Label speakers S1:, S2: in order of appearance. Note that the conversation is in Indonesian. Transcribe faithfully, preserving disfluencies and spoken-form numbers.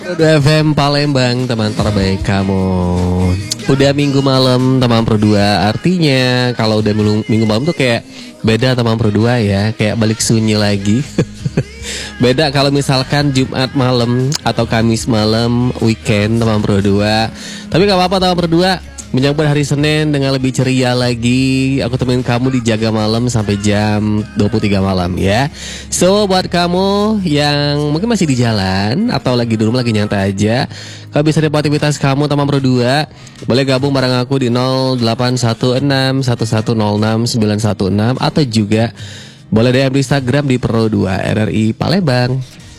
S1: Udah F M Palembang, teman terbaik kamu. Udah minggu malam, teman berdua. Artinya kalau udah minggu, minggu malam tuh kayak beda teman berdua ya. Kayak balik sunyi lagi. Beda kalau misalkan Jumat malam atau Kamis malam, weekend teman berdua. Tapi gak apa-apa teman berdua, menyambut hari Senin dengan lebih ceria lagi. Aku temenin kamu di Jaga Malam sampai jam dua puluh tiga malam ya. So buat kamu yang mungkin masih di jalan atau lagi di rumah lagi nyantai aja, kalau bisa dapat aktivitas kamu teman berdua, boleh gabung bareng aku di nol delapan satu enam satu satu nol enam sembilan satu enam atau juga boleh D M di Instagram di Pro dua R R I Palembang.